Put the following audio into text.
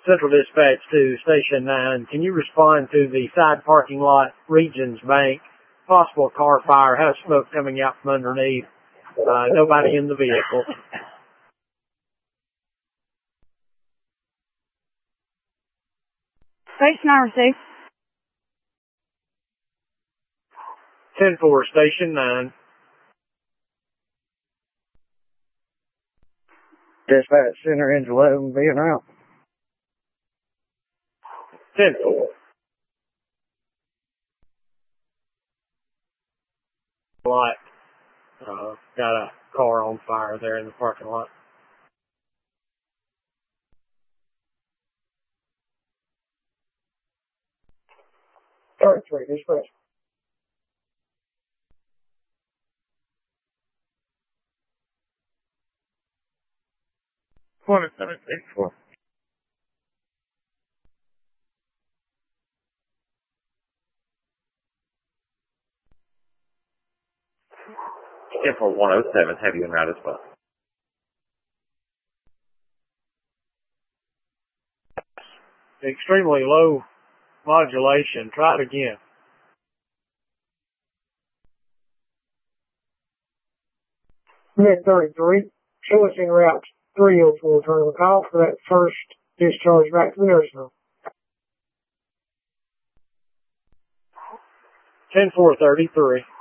Central Dispatch to Station 9. Can you respond to the side parking lot, Regions Bank, possible car fire, has smoke coming out from underneath, nobody in the vehicle. Station 9 received. 10-4, Station 9. Dispatch Center, Engine 11, being out. 10-4. Lot, got a car on fire there in the parking lot. Three, dispatch. Corner 764. For 107, heavy en route as well. Extremely low modulation. Try it again. Mid-33, show us en route 304, turn the call for that first discharge back to the nursing home. 10-4, 33.